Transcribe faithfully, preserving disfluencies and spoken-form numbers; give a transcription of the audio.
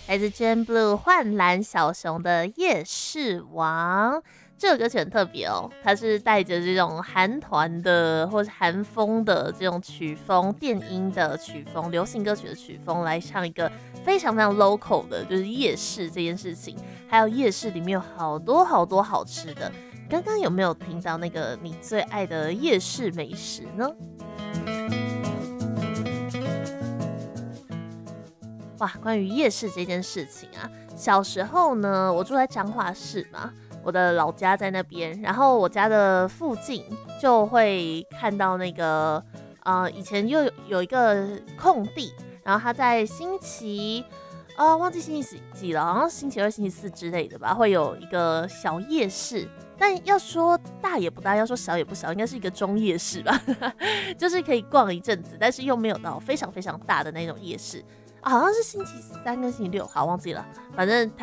来自 Jam Blue 幻蓝小熊的夜市王。这首歌曲很特别哦，它是带着这种韩团的或是韩风的这种曲风、电音的曲风、流行歌曲的曲风来唱一个非常非常 local 的，就是夜市这件事情。还有夜市里面有好多好多好吃的。刚刚有没有听到那个你最爱的夜市美食呢？哇，关于夜市这件事情啊，小时候呢，我住在彰化市嘛。我的老家在那边，然后我家的附近就会看到那个，呃，以前又有有一个空地，然后它在星期，呃，忘记星期几了，好像星期二、星期四之类的吧，会有一个小夜市。但要说大也不大，要说小也不小，应该是一个中夜市吧，就是可以逛一阵子，但是又没有到非常非常大的那种夜市。好像是星期三跟星期六，好忘记了，反正